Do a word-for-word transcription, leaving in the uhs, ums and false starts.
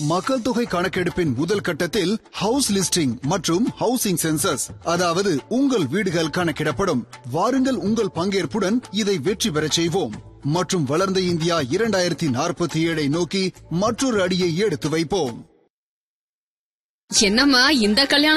மக்கள் தொகை கணக்கெடுப்பின் முதல் கட்டத்தில் ஹவுஸ் லிஸ்டிங் மற்றும் ஹவுசிங் சென்சஸ், அதாவது உங்கள் வீடுகள் கணக்கிடப்படும். வாருங்கள், உங்கள் பங்கேற்புடன் இதை வெற்றி பெறச் செய்வோம் மற்றும் வளர்ந்த இந்தியா இரண்டாயிரத்தி நாற்பத்தி ஏழை நோக்கி மற்றொரு அடியை எடுத்து வைப்போம். என்னம்மா இந்த கல்யாணம்